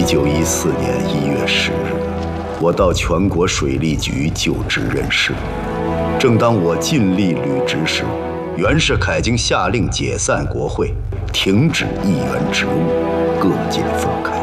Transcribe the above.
1914年1月10日，我到全国水利局就职任事。正当我尽力履职时，袁世凯竟下令解散国会，停止议员职务，各界愤慨。